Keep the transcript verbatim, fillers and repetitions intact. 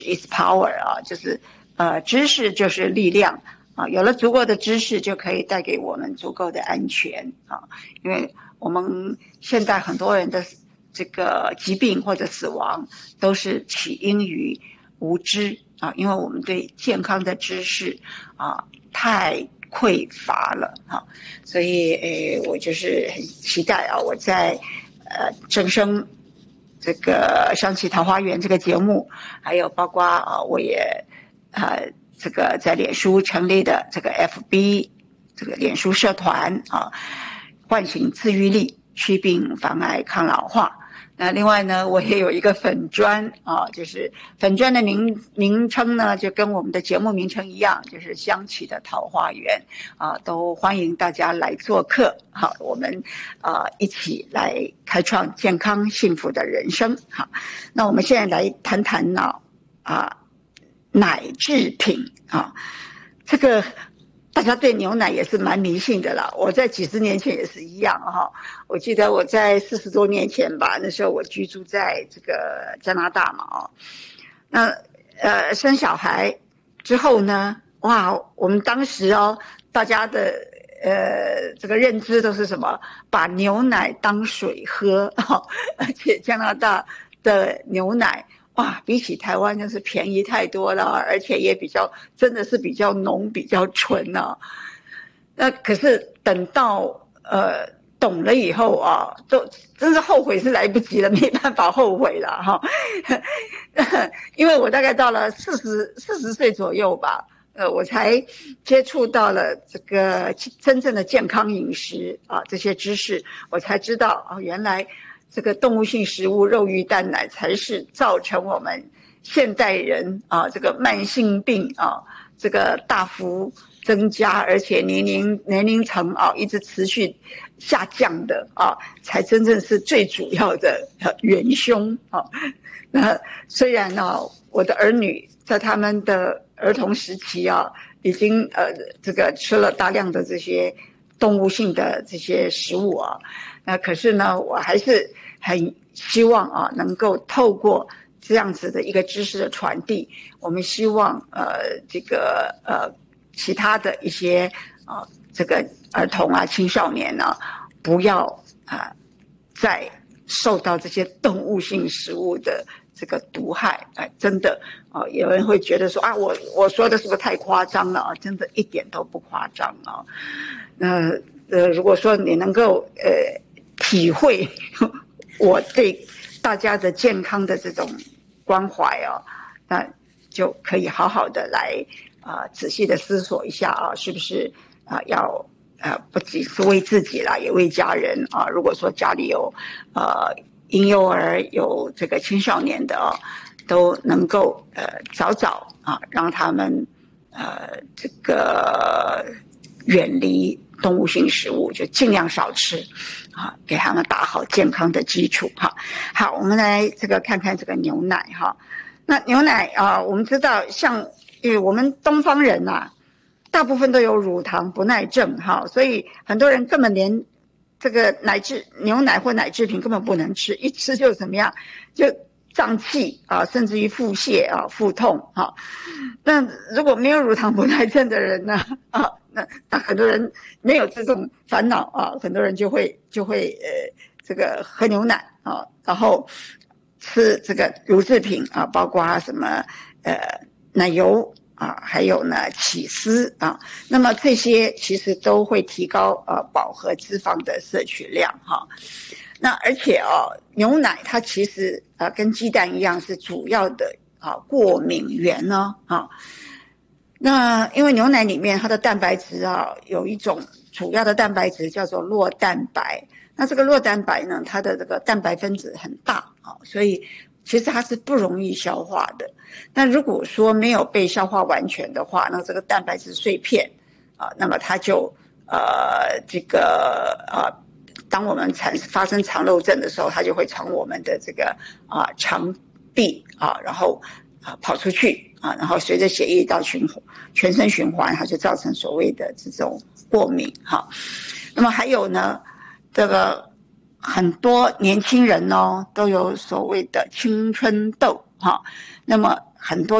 is power 啊，就是呃知识就是力量啊，有了足够的知识就可以带给我们足够的安全啊，因为我们现在很多人的这个疾病或者死亡都是起因于无知啊，因为我们对健康的知识啊太匮乏了哈，所以诶，我就是很期待啊，我在呃正声这个香气桃花源这个节目，还有包括啊，我也呃这个在脸书成立的这个 F B 这个脸书社团啊，唤醒自愈力，祛病防癌抗老化。那另外呢，我也有一个粉专啊，就是粉专的名名称呢，就跟我们的节目名称一样，就是香气的桃花源啊，都欢迎大家来做客。好，我们啊一起来开创健康幸福的人生。好，那我们现在来谈谈呢啊奶制品啊，这个。大家对牛奶也是蛮迷信的啦，我在几十年前也是一样哈。我记得我在四十多年前吧，那时候我居住在这个加拿大嘛哦，那呃生小孩之后呢，哇，我们当时哦，大家的呃这个认知都是什么，把牛奶当水喝哈，而且加拿大的牛奶。哇，比起台湾就是便宜太多了，而且也比较真的是比较浓、比较纯啊。那可是等到呃懂了以后啊，都真是后悔是来不及了，没办法后悔了哈。因为我大概到了四十四十岁左右吧，呃，我才接触到了这个真正的健康饮食啊这些知识，我才知道啊，原来。这个动物性食物肉鱼蛋奶才是造成我们现代人啊这个慢性病啊这个大幅增加，而且年龄年龄层啊一直持续下降的啊，才真正是最主要的元凶啊。那虽然呢、啊，我的儿女在他们的儿童时期啊，已经呃这个吃了大量的这些动物性的这些食物啊。那可是呢，我还是很希望啊，能够透过这样子的一个知识的传递，我们希望呃这个呃其他的一些啊这个儿童啊青少年呢、啊，不要啊再受到这些动物性食物的这个毒害。哎、呃，真的啊，有人会觉得说啊，我我说的是不是太夸张了啊？真的一点都不夸张啊。那呃，如果说你能够呃。体会我对大家的健康的这种关怀哦，那就可以好好的来啊、呃、仔细的思索一下啊，是不是啊、呃、要呃不仅是为自己啦，也为家人啊。如果说家里有呃婴幼儿有这个青少年的啊，都能够呃早早啊让他们呃这个远离动物性食物，就尽量少吃啊，给他们打好健康的基础哈。好，我们来这个看看这个牛奶哈。那牛奶啊，我们知道像因为我们东方人呐、啊，大部分都有乳糖不耐症哈，所以很多人根本连这个奶制牛奶或奶制品根本不能吃，一吃就怎么样，就胀气啊，甚至于腹泻啊、腹痛啊。那如果没有乳糖不耐症的人呢啊？那那很多人没有这种烦恼啊，很多人就会就会呃这个喝牛奶啊，然后吃这个乳制品啊，包括什么呃奶油啊，还有呢起司啊，那么这些其实都会提高呃饱和脂肪的摄取量哈。那而且哦，牛奶它其实啊跟鸡蛋一样是主要的啊过敏源呢啊。那因为牛奶里面它的蛋白质啊，有一种主要的蛋白质叫做酪蛋白。那这个酪蛋白呢，它的这个蛋白分子很大啊，所以其实它是不容易消化的。那如果说没有被消化完全的话，那这个蛋白质碎片啊，那么它就呃这个呃，当我们产发生肠漏症的时候，它就会从我们的这个啊肠壁啊，然后啊跑出去。啊，然后随着血液到循环全身循环，它就造成所谓的这种过敏哈。那么还有呢，这个很多年轻人哦都有所谓的青春痘哈。那么很多